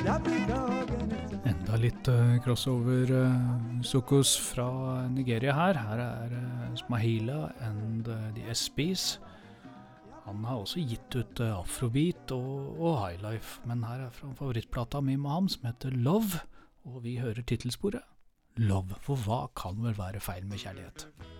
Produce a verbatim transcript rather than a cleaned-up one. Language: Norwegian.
Enda litt uh, crossover uh, sukos fra Nigeria her. Her er uh, Smahila and uh, The S Bs. Han har også gitt ut uh, Afrobeat og, og Highlife, men her er fra favorittplata mi med ham som heter Love, og vi hører titelsporet Love, for hva kan vel være feil med kjærlighet?